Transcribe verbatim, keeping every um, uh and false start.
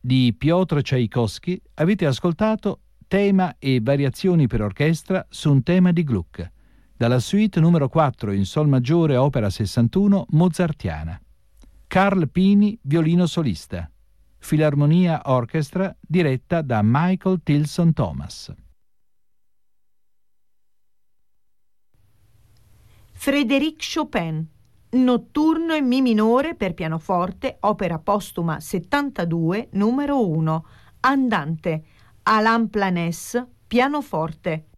di Piotr Tchaikovsky avete ascoltato tema e variazioni per orchestra su un tema di Gluck, dalla suite numero quattro in sol maggiore opera sessantuno mozartiana. Carl Pini, violino solista. Filarmonia Orchestra diretta da Michael Tilson Thomas. Frédéric Chopin, Notturno in Mi minore per pianoforte, opera postuma settantadue, numero uno, Andante, Alain Planès, pianoforte.